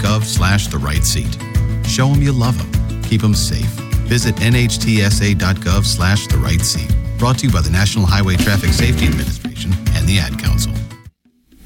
nhtsa.gov/the right seat. Show them you love them. Keep them safe. Visit nhtsa.gov/the right seat. Brought to you by the National Highway Traffic Safety Administration and the Ad Council.